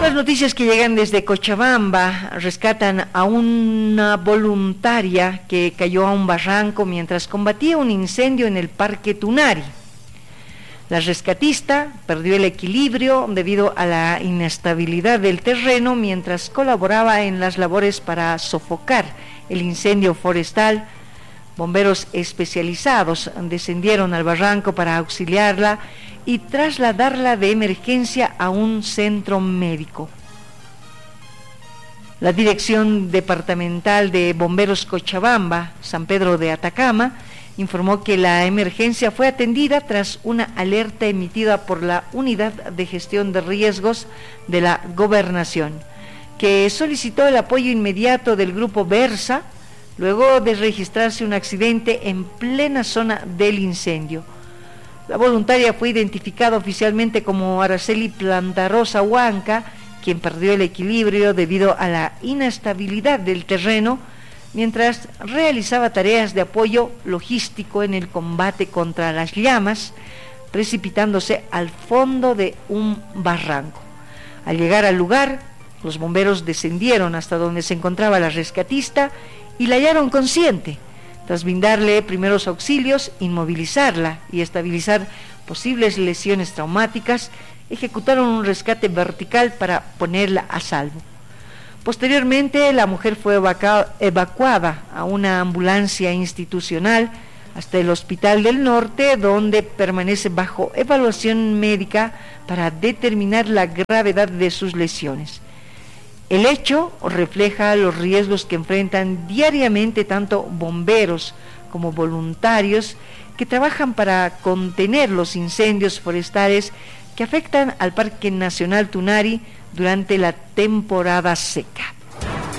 Las noticias que llegan desde Cochabamba rescatan a una voluntaria que cayó a un barranco mientras combatía un incendio en el Parque Tunari. La rescatista perdió el equilibrio debido a la inestabilidad del terreno mientras colaboraba en las labores para sofocar el incendio forestal. Bomberos especializados descendieron al barranco para auxiliarla y trasladarla de emergencia a un centro médico. La Dirección Departamental de Bomberos Cochabamba, San Pedro de Atacama, informó que la emergencia fue atendida tras una alerta emitida por la Unidad de Gestión de Riesgos de la Gobernación, que solicitó el apoyo inmediato del Grupo Versa, luego de registrarse un accidente en plena zona del incendio. La voluntaria fue identificada oficialmente como Araceli Plantarosa Huanca, quien perdió el equilibrio debido a la inestabilidad del terreno, mientras realizaba tareas de apoyo logístico en el combate contra las llamas, precipitándose al fondo de un barranco. Al llegar al lugar, los bomberos descendieron hasta donde se encontraba la rescatista y la hallaron consciente. Tras brindarle primeros auxilios, inmovilizarla y estabilizar posibles lesiones traumáticas, ejecutaron un rescate vertical para ponerla a salvo. Posteriormente, la mujer fue evacuada a una ambulancia institucional hasta el Hospital del Norte, donde permanece bajo evaluación médica para determinar la gravedad de sus lesiones. El hecho refleja los riesgos que enfrentan diariamente tanto bomberos como voluntarios que trabajan para contener los incendios forestales que afectan al Parque Nacional Tunari durante la temporada seca.